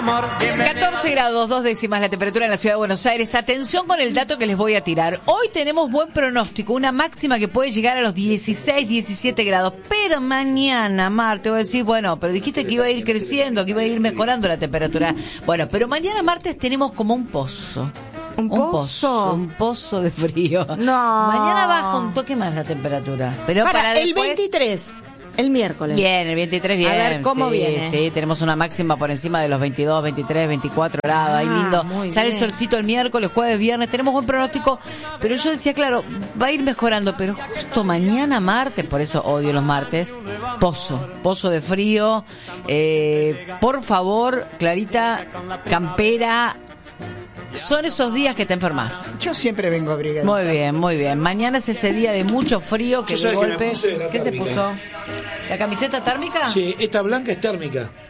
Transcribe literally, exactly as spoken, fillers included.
catorce grados, dos décimas la temperatura en la ciudad de Buenos Aires. Atención con el dato que les voy a tirar. Hoy tenemos buen pronóstico, una máxima que puede llegar a los dieciséis, diecisiete grados. Pero mañana, martes, voy a decir, bueno, pero dijiste que iba a ir creciendo, que iba a ir mejorando la temperatura. Bueno, pero mañana martes tenemos como un pozo. ¿Un pozo? Un pozo, un pozo de frío. No. Mañana baja un toque más la temperatura. Pero para, para el después... veintitrés. El miércoles. Bien, el veintitrés bien. A ver, ¿cómo sí, viene? Sí, tenemos una máxima por encima de los veintidós, veintitrés, veinticuatro grados. Ahí Ah, lindo. muy Sale bien. el solcito el miércoles, jueves, viernes. Tenemos buen pronóstico. Pero yo decía, claro, va a ir mejorando. Pero justo mañana martes, por eso odio los martes, pozo. Pozo de frío. Eh, por favor, Clarita, campera. Son esos días que te enfermas. Yo siempre vengo abrigado. Muy bien, muy bien. Mañana es ese día de mucho frío que Yo de sabés que me golpe... puse la ¿Qué se térmica. puso? ¿La camiseta térmica? Sí, esta blanca es térmica.